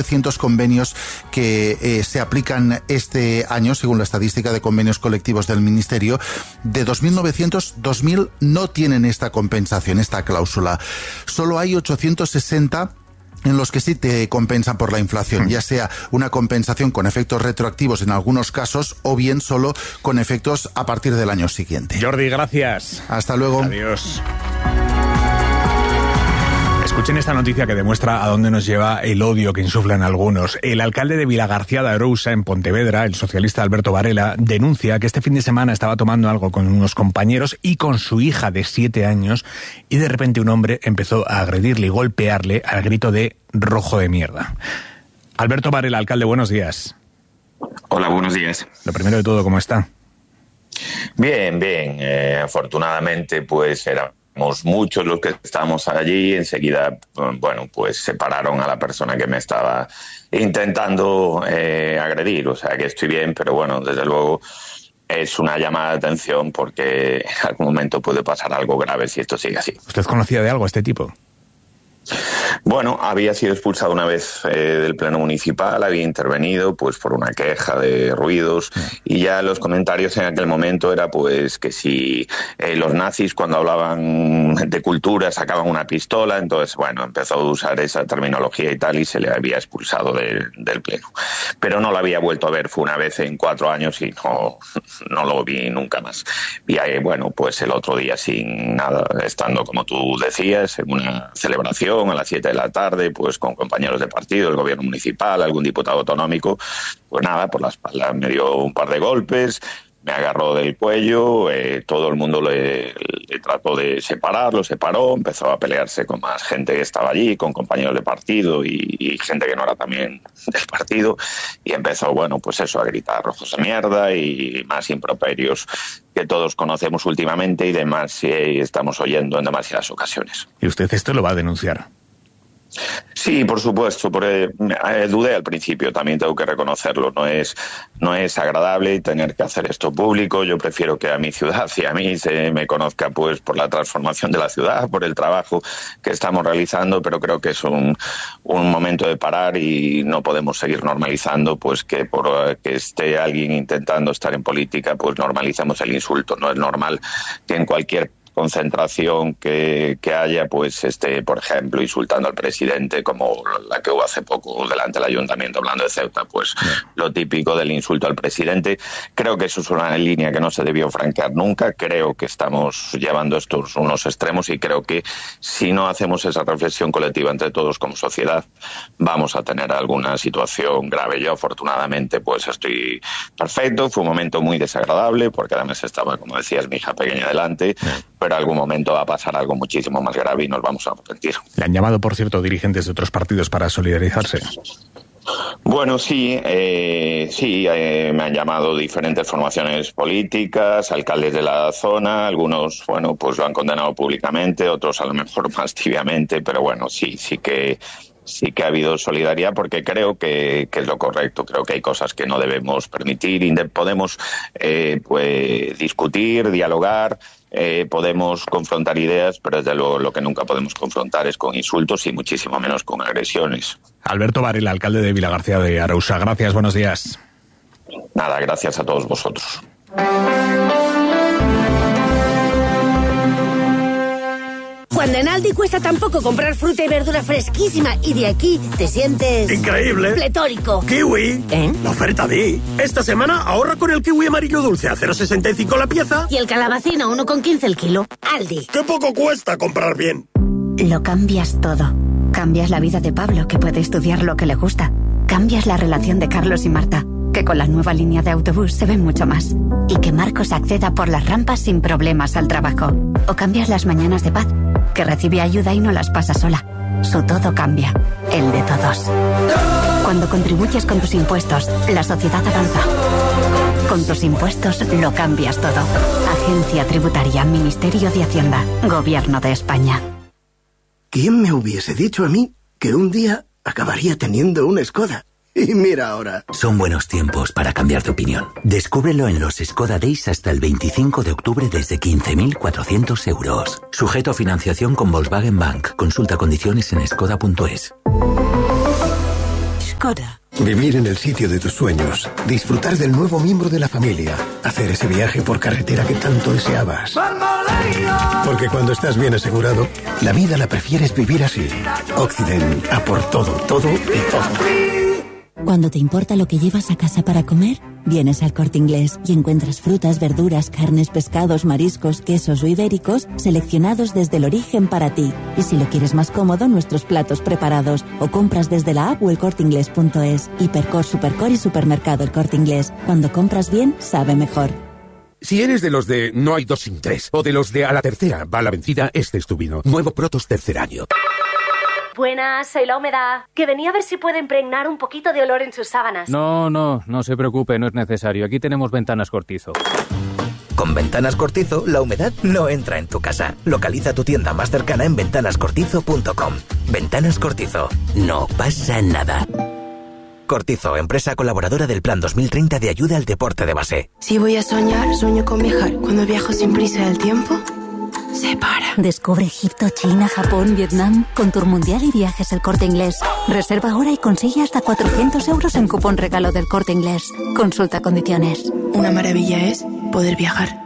200 convenios que se aplican este año, según la estadística de convenios colectivos del Ministerio. De 2.900, 2.000 no tienen esta compensación, esta cláusula. Solo hay 860 en los que sí te compensan por la inflación, ya sea una compensación con efectos retroactivos en algunos casos o bien solo con efectos a partir del año siguiente. Jordi, gracias. Hasta luego. Adiós. Escuchen esta noticia que demuestra a dónde nos lleva el odio que insuflan algunos. El alcalde de Vilagarcía de Arousa, en Pontevedra, el socialista Alberto Varela, denuncia que este fin de semana estaba tomando algo con unos compañeros y con su hija de 7 años y de repente un hombre empezó a agredirle y golpearle al grito de rojo de mierda. Alberto Varela, alcalde, buenos días. Hola, buenos días. Lo primero de todo, ¿cómo está? Bien. Afortunadamente, pues éramos muchos los que estábamos allí. Enseguida, bueno, pues separaron a la persona que me estaba intentando agredir. O sea que estoy bien, pero bueno, desde luego es una llamada de atención porque en algún momento puede pasar algo grave si esto sigue así. ¿Usted conocía de algo a este tipo? Bueno, había sido expulsado una vez del pleno municipal, había intervenido pues por una queja de ruidos y ya los comentarios en aquel momento era pues que si los nazis cuando hablaban de cultura sacaban una pistola, entonces bueno, empezó a usar esa terminología y tal y se le había expulsado del pleno. Pero no lo había vuelto a ver, fue una vez en 4 años y no lo vi nunca más. Y ahí, bueno, pues el otro día sin nada, estando como tú decías, en una celebración a las 7 de la tarde, pues con compañeros de partido, el gobierno municipal, algún diputado autonómico, pues nada, por la espalda me dio un par de golpes, me agarró del cuello, todo el mundo le trató de separar, lo separó, empezó a pelearse con más gente que estaba allí, con compañeros de partido y gente que no era también del partido, y empezó, bueno, pues eso, a gritar rojos de mierda y más improperios que todos conocemos últimamente y demás estamos oyendo en demasiadas ocasiones. ¿Y usted esto lo va a denunciar? Sí, por supuesto, porque dudé al principio, también tengo que reconocerlo, no es agradable tener que hacer esto público. Yo prefiero que a mi ciudad y a mí se me conozca pues por la transformación de la ciudad, por el trabajo que estamos realizando, pero creo que es un momento de parar y no podemos seguir normalizando pues que por que esté alguien intentando estar en política pues normalicemos el insulto. No es normal que en cualquier concentración que haya, pues por ejemplo, insultando al presidente, como la que hubo hace poco delante del ayuntamiento hablando de Ceuta, pues lo típico del insulto al presidente. Creo que eso es una línea que no se debió franquear nunca. Creo que estamos llevando estos unos extremos y creo que si no hacemos esa reflexión colectiva entre todos como sociedad, vamos a tener alguna situación grave. Yo, afortunadamente, pues estoy perfecto. Fue un momento muy desagradable porque además estaba, como decías, mi hija pequeña delante, pero en algún momento va a pasar algo muchísimo más grave y nos vamos a arrepentir. ¿Le han llamado, por cierto, dirigentes de otros partidos para solidarizarse? Bueno, sí, me han llamado diferentes formaciones políticas, alcaldes de la zona, algunos, bueno, pues lo han condenado públicamente, otros a lo mejor más tibiamente, pero bueno, sí que ha habido solidaridad porque creo que es lo correcto. Creo que hay cosas que no debemos permitir. Podemos pues discutir, dialogar, podemos confrontar ideas, pero desde luego lo que nunca podemos confrontar es con insultos y muchísimo menos con agresiones. Alberto Varela, alcalde de Vilagarcía de Arousa. Gracias, buenos días. Nada, gracias a todos vosotros. Cuando en Aldi cuesta tan poco comprar fruta y verdura fresquísima y de aquí te sientes... ¡increíble! ¡Pletórico! ¡Kiwi! ¿Eh? La oferta di. Esta semana ahorra con el kiwi amarillo dulce a 0,65 la pieza. Y el calabacín a 1,15 el kilo. Aldi. ¡Qué poco cuesta comprar bien! Lo cambias todo. Cambias la vida de Pablo, que puede estudiar lo que le gusta. Cambias la relación de Carlos y Marta, que con la nueva línea de autobús se ven mucho más. Y que Marcos acceda por las rampas sin problemas al trabajo. O cambias las mañanas de Paz, que recibe ayuda y no las pasa sola. Su todo cambia, el de todos. Cuando contribuyes con tus impuestos, la sociedad avanza. Con tus impuestos lo cambias todo. Agencia Tributaria, Ministerio de Hacienda, Gobierno de España. ¿Quién me hubiese dicho a mí que un día acabaría teniendo una Skoda? Y mira ahora. Son buenos tiempos para cambiar de opinión. Descúbrelo en los Skoda Days hasta el 25 de octubre desde 15.400 euros. Sujeto a financiación con Volkswagen Bank. Consulta condiciones en skoda.es. Skoda. Vivir en el sitio de tus sueños, disfrutar del nuevo miembro de la familia, hacer ese viaje por carretera que tanto deseabas. Porque cuando estás bien asegurado, la vida la prefieres vivir así. Occident, a por todo, todo y todo. Cuando te importa lo que llevas a casa para comer, vienes al Corte Inglés y encuentras frutas, verduras, carnes, pescados, mariscos, quesos o ibéricos seleccionados desde el origen para ti. Y si lo quieres más cómodo, nuestros platos preparados. O compras desde la app o elcorteingles.es. Hipercor, Supercor y Supermercado El Corte Inglés. Cuando compras bien, sabe mejor. Si eres de los de no hay 2 sin 3 o de los de a la tercera va la vencida, este es tu vino. Nuevo Protos tercer año. Buenas, soy La Humedad. Que venía a ver si puede impregnar un poquito de olor en sus sábanas. No se preocupe, no es necesario. Aquí tenemos Ventanas Cortizo. Con Ventanas Cortizo, la humedad no entra en tu casa. Localiza tu tienda más cercana en ventanascortizo.com. Ventanas Cortizo. No pasa nada. Cortizo, empresa colaboradora del Plan 2030 de ayuda al deporte de base. Si voy a soñar, sueño con viajar. Cuando viajo sin prisa del tiempo, se para. Descubre Egipto, China, Japón, Vietnam con Tour Mundial y Viajes El Corte Inglés. Reserva ahora y consigue hasta 400 euros en cupón regalo del Corte Inglés. Consulta condiciones. Una maravilla es poder viajar.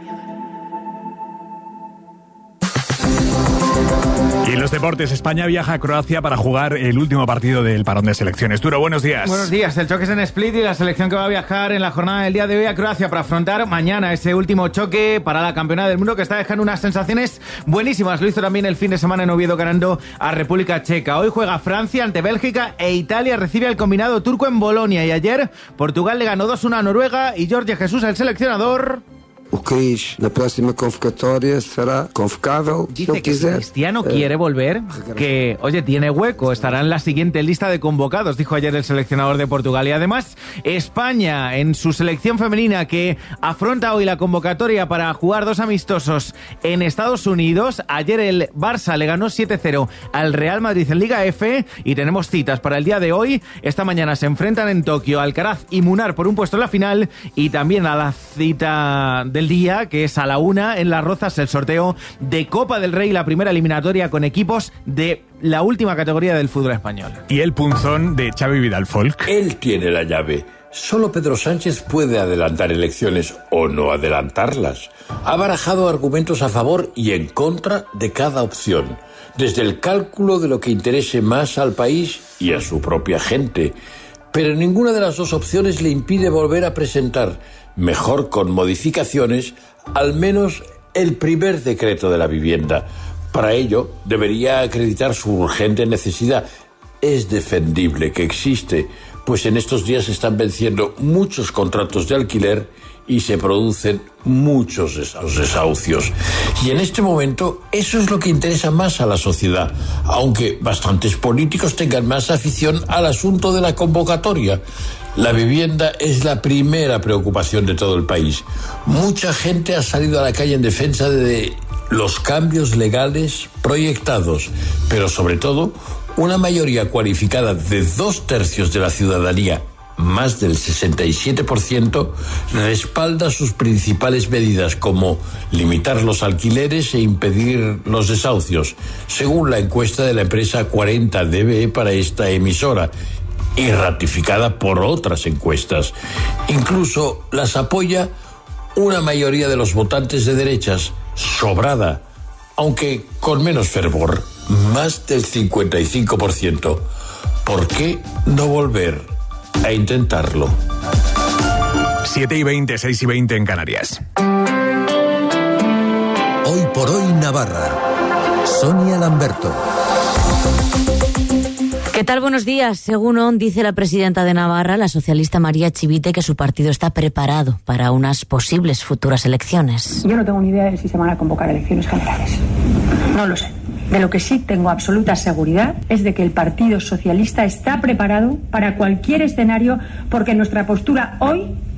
Y en los deportes, España viaja a Croacia para jugar el último partido del parón de selecciones. Turo, buenos días. Buenos días. El choque es en Split y la selección que va a viajar en la jornada del día de hoy a Croacia para afrontar mañana ese último choque para la campeona del mundo que está dejando unas sensaciones buenísimas. Lo hizo también el fin de semana en Oviedo ganando a República Checa. Hoy juega Francia ante Bélgica e Italia recibe al combinado turco en Bolonia. Y ayer Portugal le ganó 2-1 a Noruega y Jorge Jesus, el seleccionador... O Cris, na próxima convocatoria será convocável. Dice que si Cristiano quiere volver, que, oye, tiene hueco, estará en la siguiente lista de convocados, dijo ayer el seleccionador de Portugal. Y además, España, en su selección femenina, que afronta hoy la convocatoria para jugar 2 amistosos en Estados Unidos. Ayer el Barça le ganó 7-0 al Real Madrid en Liga F y tenemos citas para el día de hoy. Esta mañana se enfrentan en Tokio Alcaraz y Munar por un puesto en la final y también a la cita del día, que es a la 1 en Las Rozas, el sorteo de Copa del Rey, la primera eliminatoria con equipos de la última categoría del fútbol español. Y el punzón de Xavi Vidal Folk. Él tiene la llave. Solo Pedro Sánchez puede adelantar elecciones o no adelantarlas. Ha barajado argumentos a favor y en contra de cada opción, desde el cálculo de lo que interese más al país y a su propia gente. Pero ninguna de las dos opciones le impide volver a presentar, mejor con modificaciones, al menos el primer decreto de la vivienda. Para ello, debería acreditar su urgente necesidad. Es defendible que existe, pues en estos días se están venciendo muchos contratos de alquiler y se producen muchos desahucios. Y en este momento eso es lo que interesa más a la sociedad, aunque bastantes políticos tengan más afición al asunto de la convocatoria. La vivienda es la primera preocupación de todo el país. Mucha gente ha salido a la calle en defensa de los cambios legales proyectados, pero sobre todo una mayoría cualificada de 2/3 de la ciudadanía, más del 67%, respalda sus principales medidas como limitar los alquileres e impedir los desahucios, según la encuesta de la empresa 40DB para esta emisora, y ratificada por otras encuestas. Incluso las apoya una mayoría de los votantes de derechas, sobrada, aunque con menos fervor, más del 55%. ¿Por qué no volver a intentarlo? 7:20, 6:20 en Canarias. Hoy por hoy Navarra. Sonia Lamberto. ¿Qué tal? Buenos días. Según dice la presidenta de Navarra, la socialista María Chivite, que su partido está preparado para unas posibles futuras elecciones. Yo no tengo ni idea de si se van a convocar elecciones generales. No lo sé. De lo que sí tengo absoluta seguridad es de que el Partido Socialista está preparado para cualquier escenario, porque nuestra postura hoy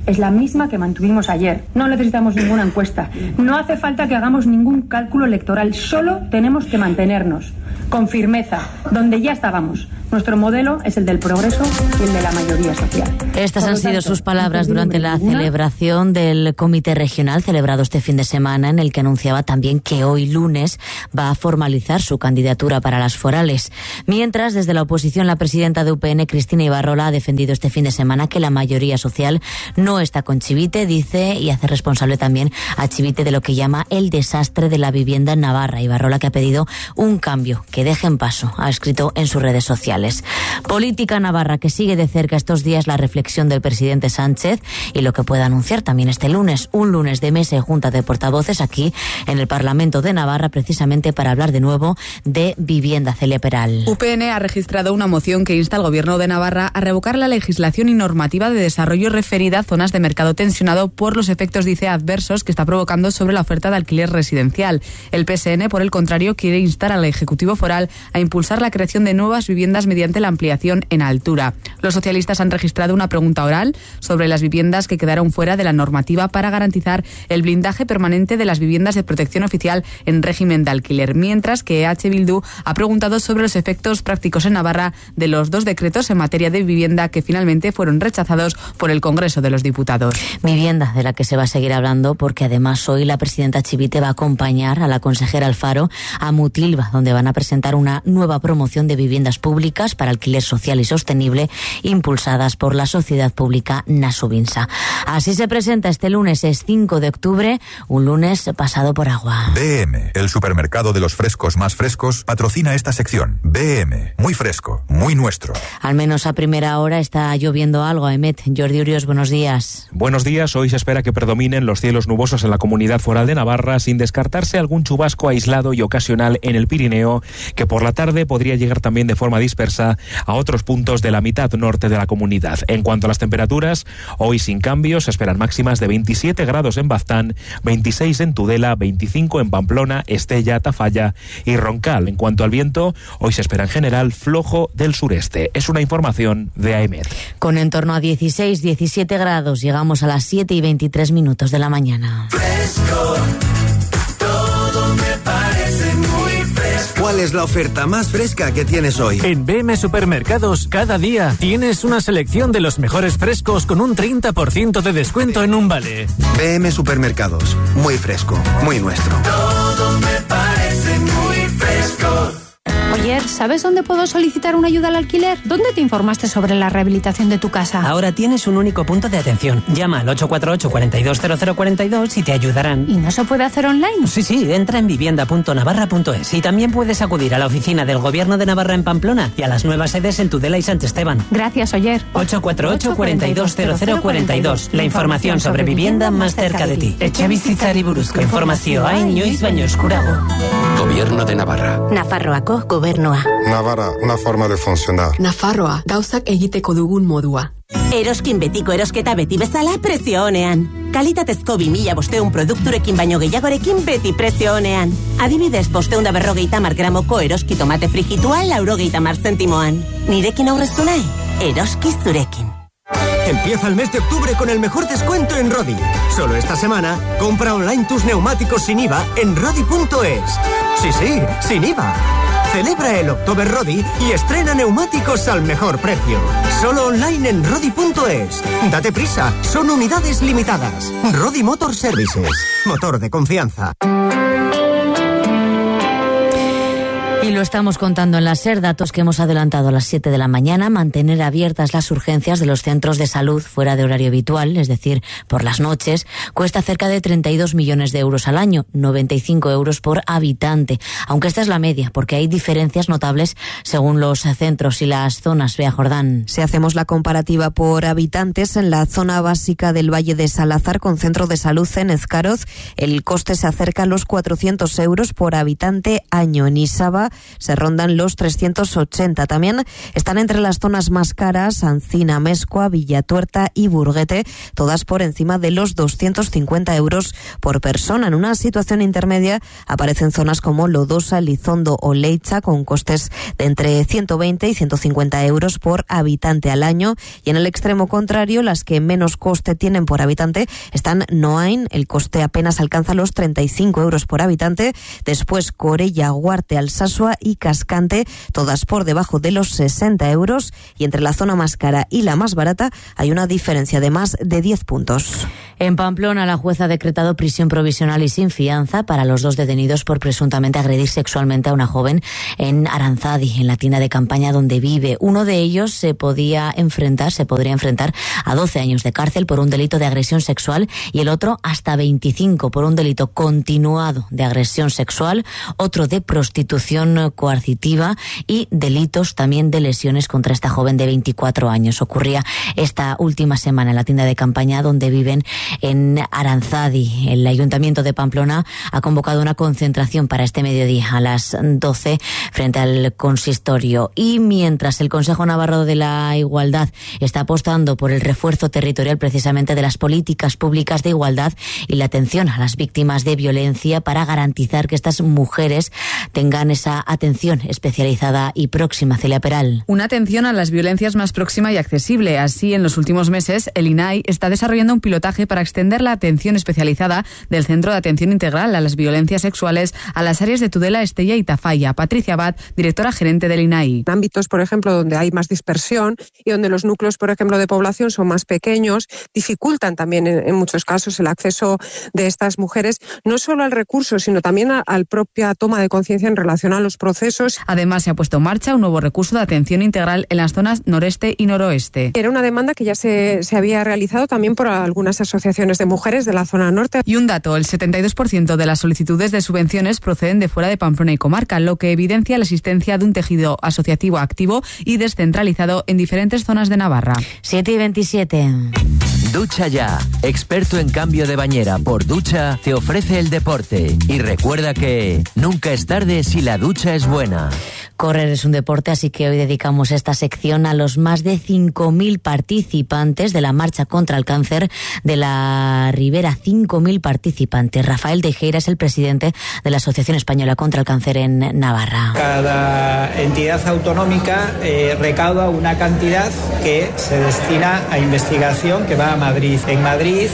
es la misma que mantuvimos ayer. No necesitamos ninguna encuesta. No hace falta que hagamos ningún cálculo electoral. Solo tenemos que mantenernos con firmeza donde ya estábamos. Nuestro modelo es el del progreso y el de la mayoría social. Estas han sido sus palabras durante la celebración del Comité Regional celebrado este fin de semana, en el que anunciaba también que hoy lunes va a formalizar su candidatura para las forales. Mientras, desde la oposición, la presidenta de UPN, Cristina Ibarrola, ha defendido este fin de semana que la mayoría social no está con Chivite, dice, y hace responsable también a Chivite de lo que llama el desastre de la vivienda en Navarra. Ibarrola, que ha pedido un cambio, que dejen paso, ha escrito en sus redes sociales. Política navarra, que sigue de cerca estos días la reflexión del presidente Sánchez y lo que pueda anunciar también este lunes, un lunes de mesa y junta de portavoces aquí en el Parlamento de Navarra, precisamente para hablar de nuevo de vivienda. Celia Peral. UPN ha registrado una moción que insta al Gobierno de Navarra a revocar la legislación y normativa de desarrollo referida a zonas de mercado tensionado por los efectos, dice, adversos que está provocando sobre la oferta de alquiler residencial. El PSN, por el contrario, quiere instar al Ejecutivo Foral a impulsar la creación de nuevas viviendas mediante la ampliación en altura. Los socialistas han registrado una pregunta oral sobre las viviendas que quedaron fuera de la normativa para garantizar el blindaje permanente de las viviendas de protección oficial en régimen de alquiler, mientras que EH Bildu ha preguntado sobre los efectos prácticos en Navarra de los 2 decretos en materia de vivienda que finalmente fueron rechazados por el Congreso de los Diputados. Vivienda de la que se va a seguir hablando, porque además hoy la presidenta Chivite va a acompañar a la consejera Alfaro a Mutilva, donde van a presentar una nueva promoción de viviendas públicas para alquiler social y sostenible, impulsadas por la sociedad pública Nasubinsa. Así se presenta este lunes, es 5 de octubre, un lunes pasado por agua. BM, el supermercado de los frescos más frescos, patrocina esta sección. BM, muy fresco, muy nuestro. Al menos a primera hora está lloviendo algo, Aemet. Jordi Urios, buenos días. Buenos días. Hoy se espera que predominen los cielos nubosos en la Comunidad Foral de Navarra, sin descartarse algún chubasco aislado y ocasional en el Pirineo, que por la tarde podría llegar también de forma dispersa a otros puntos de la mitad norte de la comunidad. En cuanto a las temperaturas, hoy sin cambios, se esperan máximas de 27 grados en Baztán, 26 en Tudela, 25 en Pamplona, Estella, Tafalla y Roncal. En cuanto al viento, hoy se espera en general flojo del sureste. Es una información de AEMET. Con en torno a 16-17 grados, llegamos a las 7:23 de la mañana. Fresco, todo me parece muy fresco. ¿Cuál es la oferta más fresca que tienes hoy? En BM Supermercados, cada día tienes una selección de los mejores frescos con un 30% de descuento en un vale. BM Supermercados, muy fresco, muy nuestro. Todo me parece muy fresco. Oye, ¿sabes dónde puedo solicitar una ayuda al alquiler? ¿Dónde te informaste sobre la rehabilitación de tu casa? Ahora tienes un único punto de atención. Llama al 848-420042 y te ayudarán. ¿Y no se puede hacer online? Sí, entra en vivienda.navarra.es y también puedes acudir a la oficina del Gobierno de Navarra en Pamplona y a las nuevas sedes en Tudela y Sant Esteban. Gracias, Oyer. 848-420042. La información sobre vivienda más cerca de ti. Etxebizitzari buruzko informazioa inoiz baino eskurago. Gobierno de Navarra. Nafarroako Gobernua. Navarra, una forma de funcionar. Nafarroa, gauzak egiteko dugun modua. Eroskin betiko erosketa beti bezala prezio onean. Kalitatezko 2500 produkturekin baino gehiagorekin beti prezio onean. Adibidez, 550 gramoko eroski tomate frijitua 90 zentimoan. Nirekin aurreztu nahi? Eroski zurekin. Empieza el mes de octubre con el mejor descuento en Rodi. Solo esta semana, compra online tus neumáticos sin IVA en Rodi.es. Sí, sin IVA. Celebra el October Rodi y estrena neumáticos al mejor precio. Solo online en Rodi.es. Date prisa, son unidades limitadas. Rodi Motor Services. Motor de confianza. Y lo estamos contando en la SER, datos que hemos adelantado a las 7 de la mañana. Mantener abiertas las urgencias de los centros de salud fuera de horario habitual, es decir, por las noches, cuesta cerca de 32 millones de euros al año, 95 euros por habitante. Aunque esta es la media, porque hay diferencias notables según los centros y las zonas. Bea Jordán. Si hacemos la comparativa por habitantes, en la zona básica del Valle de Salazar, con centro de salud en Ezcaroz, el coste se acerca a los 400 euros por habitante año. En Isaba, se rondan los 380. También están entre las zonas más caras Ancina, Amezkoa, Villatuerta y Burguete, todas por encima de los 250 euros por persona. En una situación intermedia aparecen zonas como Lodosa, Elizondo o Leitza, con costes de entre 120 y 150 euros por habitante al año. Y en el extremo contrario, las que menos coste tienen por habitante están Noain, el coste apenas alcanza los 35 euros por habitante. Después Corella, Guarte, Alsasua y Cascante, todas por debajo de los 60 euros. Y entre la zona más cara y la más barata hay una diferencia de más de 10 puntos. En Pamplona, la jueza ha decretado prisión provisional y sin fianza para los 2 detenidos por presuntamente agredir sexualmente a una joven en Aranzadi, en la tienda de campaña donde vive. Uno de ellos se podría enfrentar a 12 años de cárcel por un delito de agresión sexual y el otro hasta 25 por un delito continuado de agresión sexual, otro de prostitución coercitiva y delitos también de lesiones contra esta joven de 24 años. Ocurría esta última semana en la tienda de campaña donde viven en Aranzadi. El Ayuntamiento de Pamplona ha convocado una concentración para este mediodía a las 12 frente al consistorio. Y mientras el Consejo Navarro de la Igualdad está apostando por el refuerzo territorial precisamente de las políticas públicas de igualdad y la atención a las víctimas de violencia para garantizar que estas mujeres tengan esa atención especializada y próxima. Celia Peral. Una atención a las violencias más próxima y accesible. Así, en los últimos meses, el INAI está desarrollando un pilotaje para extender la atención especializada del Centro de Atención Integral a las Violencias Sexuales a las áreas de Tudela, Estella y Tafalla. Patricia Abad, directora gerente del INAI. Ámbitos, por ejemplo, donde hay más dispersión y donde los núcleos, por ejemplo, de población son más pequeños, dificultan también en muchos casos el acceso de estas mujeres, no solo al recurso, sino también a la propia toma de conciencia en relación a los procesos. Además, se ha puesto en marcha un nuevo recurso de atención integral en las zonas noreste y noroeste. Era una demanda que ya se había realizado también por algunas asociaciones de mujeres de la zona norte. Y un dato, el 72% de las solicitudes de subvenciones proceden de fuera de Pamplona y comarca, lo que evidencia la existencia de un tejido asociativo activo y descentralizado en diferentes zonas de Navarra. 7:27. Ducha Ya, experto en cambio de bañera por ducha, te ofrece el deporte. Y recuerda que nunca es tarde si la ducha es buena. Correr es un deporte, así que hoy dedicamos esta sección a los más de 5.000 participantes de la marcha contra el cáncer de la Ribera. 5.000 participantes. Rafael Tejera es el presidente de la Asociación Española contra el Cáncer en Navarra. Cada entidad autonómica recauda una cantidad que se destina a investigación que va a Madrid. En Madrid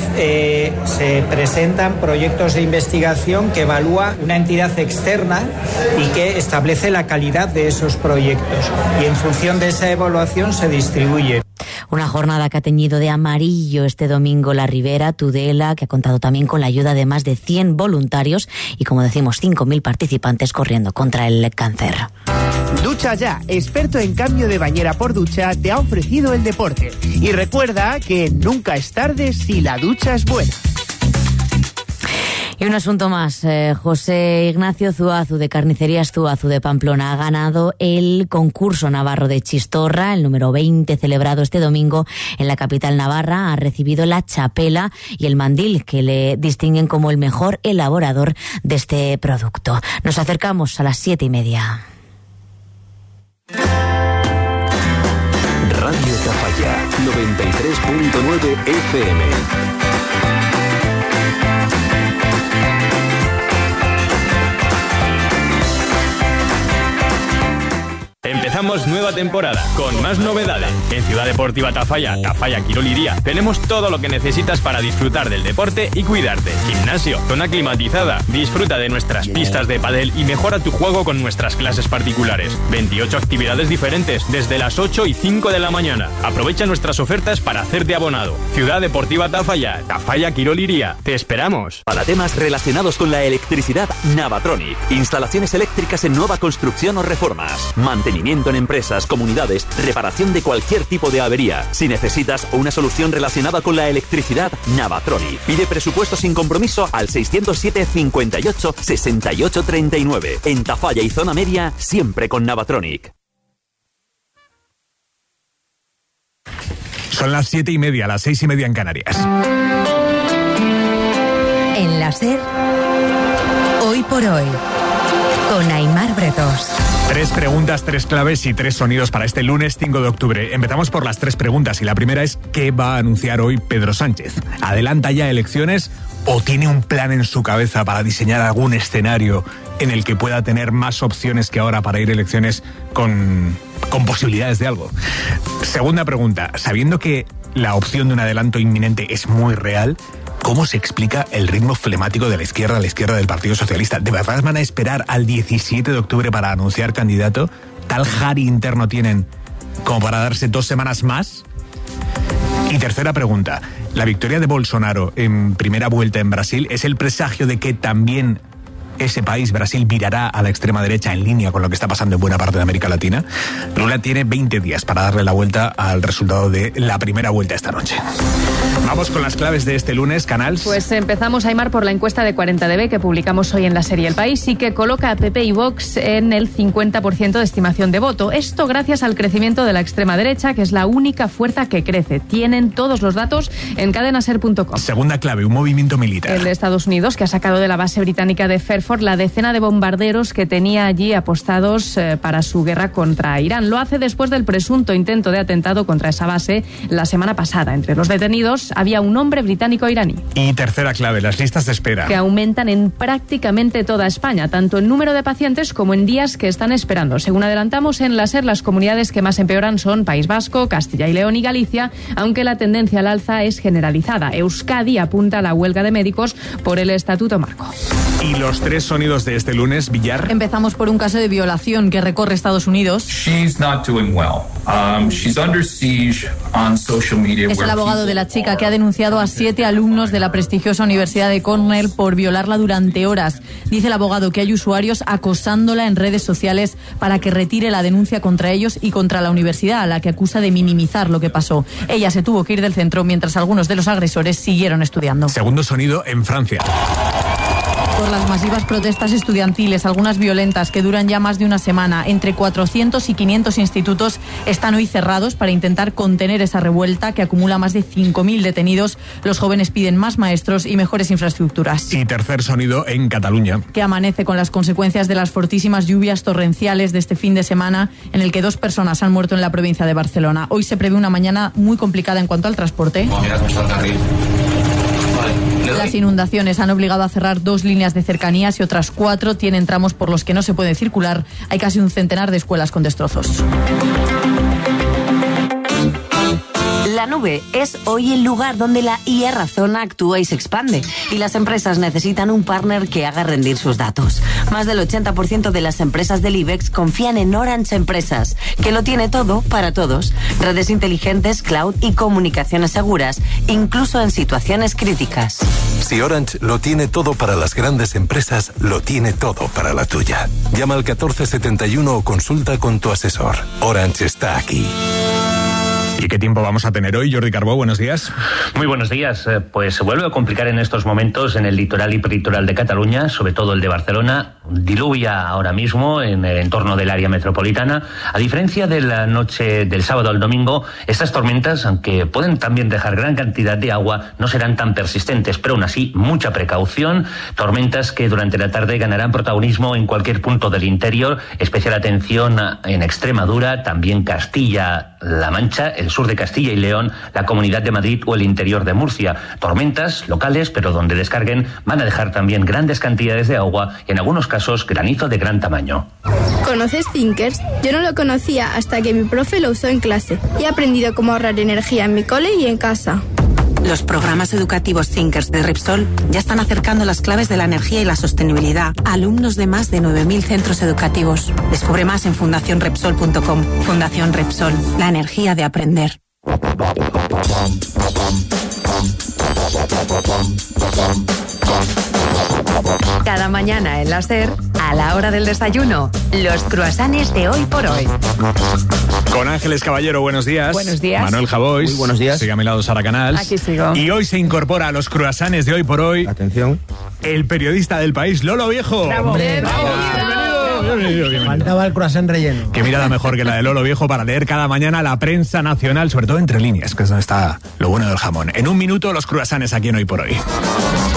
se presentan proyectos de investigación que evalúa una entidad externa y que establece la calidad de esos proyectos. Y en función de esa evaluación se distribuye. Una jornada que ha teñido de amarillo este domingo la Ribera, Tudela, que ha contado también con la ayuda de más de 100 voluntarios y, como decimos, 5.000 participantes corriendo contra el cáncer. Ducha Ya, experto en cambio de bañera por ducha, te ha ofrecido el deporte. Y recuerda que nunca es tarde si la ducha es buena. Y un asunto más, José Ignacio Zuazu de Carnicerías Zuazu de Pamplona ha ganado el concurso navarro de Chistorra, el número 20 celebrado este domingo en la capital navarra. Ha recibido la chapela y el mandil que le distinguen como el mejor elaborador de este producto. Nos acercamos a las 7:30. Radio Tafalla, 93.9 FM. Empezamos nueva temporada con más novedades. En Ciudad Deportiva Tafalla, Tafalla Quirol Iría, tenemos todo lo que necesitas para disfrutar del deporte y cuidarte. Gimnasio, zona climatizada. Disfruta de nuestras pistas de pádel y mejora tu juego con nuestras clases particulares. 28 actividades diferentes desde las 8 y 5 de la mañana. Aprovecha nuestras ofertas para hacerte abonado. Ciudad Deportiva Tafalla, Tafalla Quirol Iría. Te esperamos. Para temas relacionados con la electricidad, Navatronic. Instalaciones eléctricas en nueva construcción o reformas. Mantenimiento en empresas, comunidades, reparación de cualquier tipo de avería. Si necesitas una solución relacionada con la electricidad, Navatronic. Pide presupuesto sin compromiso al 607 58 68 39. En Tafalla y zona media, siempre con Navatronic. Son las 7:30, las 6:30 en Canarias. En la SER, hoy por hoy, con Aimar Brefa. éxitos. 3 preguntas, 3 claves y 3 sonidos para este lunes 5 de octubre. Empezamos por las 3 preguntas y la primera es ¿qué va a anunciar hoy Pedro Sánchez? ¿Adelanta ya elecciones o tiene un plan en su cabeza para diseñar algún escenario en el que pueda tener más opciones que ahora para ir a elecciones con posibilidades de algo? Segunda pregunta, sabiendo que la opción de un adelanto inminente es muy real, ¿cómo se explica el ritmo flemático de la izquierda del Partido Socialista? ¿De verdad van a esperar al 17 de octubre para anunciar candidato? ¿Tal jari interno tienen como para darse 2 semanas más? Y tercera pregunta, ¿la victoria de Bolsonaro en primera vuelta en Brasil es el presagio de que también ese país, Brasil, virará a la extrema derecha en línea con lo que está pasando en buena parte de América Latina? Lula tiene 20 días para darle la vuelta al resultado de la primera vuelta esta noche. Vamos con las claves de este lunes, Canals. Pues empezamos, Aimar, por la encuesta de 40DB que publicamos hoy en la serie El País y que coloca a PP y Vox en el 50% de estimación de voto. Esto gracias al crecimiento de la extrema derecha, que es la única fuerza que crece. Tienen todos los datos en cadenaser.com. Segunda clave, un movimiento militar. El de Estados Unidos, que ha sacado de la base británica de Fairford la decena de bombarderos que tenía allí apostados para su guerra contra Irán. Lo hace después del presunto intento de atentado contra esa base la semana pasada. Entre los detenidos había un hombre británico-iraní. Y tercera clave, las listas de espera. Que aumentan en prácticamente toda España, tanto en número de pacientes como en días que están esperando. Según adelantamos en la SER, las comunidades que más empeoran son País Vasco, Castilla y León y Galicia, aunque la tendencia al alza es generalizada. Euskadi apunta a la huelga de médicos por el Estatuto Marco. Y los 3 sonidos de este lunes, Villar. Empezamos por un caso de violación que recorre Estados Unidos. She's not doing well. She's under siege on social media. Es el abogado de la chica que ha denunciado a 7 alumnos de la prestigiosa Universidad de Cornell por violarla durante horas. Dice el abogado que hay usuarios acosándola en redes sociales para que retire la denuncia contra ellos y contra la universidad, a la que acusa de minimizar lo que pasó. Ella se tuvo que ir del centro mientras algunos de los agresores siguieron estudiando. Segundo sonido en Francia. Por las masivas protestas estudiantiles, algunas violentas que duran ya más de una semana, entre 400 y 500 institutos están hoy cerrados para intentar contener esa revuelta que acumula más de 5.000 detenidos. Los jóvenes piden más maestros y mejores infraestructuras. Y tercer sonido en Cataluña. Que amanece con las consecuencias de las fortísimas lluvias torrenciales de este fin de semana, en el que 2 personas han muerto en la provincia de Barcelona. Hoy se prevé una mañana muy complicada en cuanto al transporte. Las inundaciones han obligado a cerrar 2 líneas de cercanías y otras 4 tienen tramos por los que no se puede circular. Hay casi un centenar de escuelas con destrozos. La nube es hoy el lugar donde la IA Razona actúa y se expande, y las empresas necesitan un partner que haga rendir sus datos. Más del 80% de las empresas del IBEX confían en Orange Empresas, que lo tiene todo para todos. Redes inteligentes, cloud y comunicaciones seguras, incluso en situaciones críticas. Si Orange lo tiene todo para las grandes empresas, lo tiene todo para la tuya. Llama al 1471 o consulta con tu asesor. Orange está aquí. ¿Y qué tiempo vamos a tener hoy, Jordi Carbó? Buenos días. Muy buenos días. Pues se vuelve a complicar en estos momentos en el litoral y peritoral de Cataluña, sobre todo el de Barcelona. Diluvia ahora mismo en el entorno del área metropolitana. A diferencia de la noche del sábado al domingo, estas tormentas, aunque pueden también dejar gran cantidad de agua, no serán tan persistentes, pero aún así, mucha precaución. Tormentas que durante la tarde ganarán protagonismo en cualquier punto del interior. Especial atención en Extremadura, también Castilla-La Mancha, el sur de Castilla y León, la Comunidad de Madrid o el interior de Murcia. Tormentas locales, pero donde descarguen van a dejar también grandes cantidades de agua y en algunos casos granizo de gran tamaño. ¿Conoces Thinkers? Yo no lo conocía hasta que mi profe lo usó en clase y he aprendido cómo ahorrar energía en mi cole y en casa. Los programas educativos Thinkers de Repsol ya están acercando las claves de la energía y la sostenibilidad a alumnos de más de 9.000 centros educativos. Descubre más en fundacionrepsol.com. Fundación Repsol, la energía de aprender. Cada mañana en la SER, a la hora del desayuno, los croissants de hoy por hoy. Con Ángeles Caballero, buenos días. Buenos días. Manuel Javois. Muy buenos días. Sigue a mi lado Sara Canals. Aquí sigo. Y hoy se incorpora a los croissants de hoy por hoy. Atención. El periodista del País, Lolo Viejo. ¡Bravo! ¡Bienvenido! Faltaba el croissant relleno. Qué mirada mejor que la de Lolo Viejo para leer cada mañana la prensa nacional, sobre todo entre líneas, que es donde está lo bueno del jamón. En un minuto, los croissants aquí en Hoy por Hoy.